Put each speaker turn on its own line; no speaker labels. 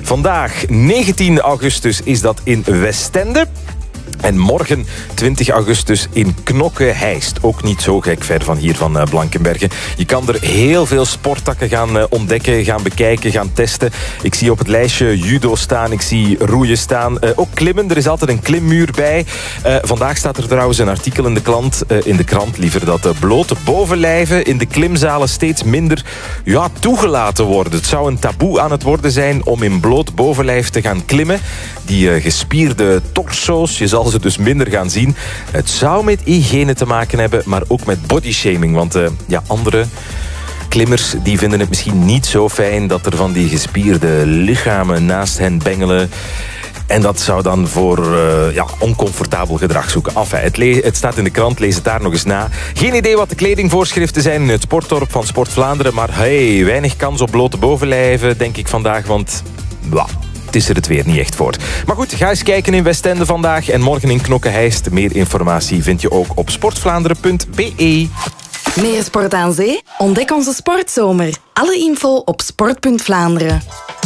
Vandaag, 19 augustus, is dat in Westende. En morgen, 20 augustus, in Knokke-Heist. Ook niet zo gek ver van hier, van Blankenberge. Je kan er heel veel sporttakken gaan ontdekken, gaan bekijken, gaan testen. Ik zie op het lijstje judo staan, ik zie roeien staan. Ook klimmen, er is altijd een klimmuur bij. Vandaag staat er trouwens een artikel in de krant dat blote bovenlijven in de klimzalen steeds minder toegelaten worden. Het zou een taboe aan het worden zijn om in bloot bovenlijf te gaan klimmen. Die gespierde torso's, je zal ze dus minder gaan zien. Het zou met hygiëne te maken hebben, maar ook met bodyshaming. Want andere klimmers die vinden het misschien niet zo fijn dat er van die gespierde lichamen naast hen bengelen. En dat zou dan voor oncomfortabel gedrag zoeken. Enfin, het staat in de krant, lees het daar nog eens na. Geen idee wat de kledingvoorschriften zijn in het sportdorp van Sport Vlaanderen. Maar weinig kans op blote bovenlijven, denk ik vandaag. Want het is er het weer niet echt voor. Maar goed, ga eens kijken in Westende vandaag en morgen in Knokke-Heist. Meer informatie vind je ook op sportvlaanderen.be.
Meer sport aan zee? Ontdek onze sportzomer. Alle info op sport.Vlaanderen.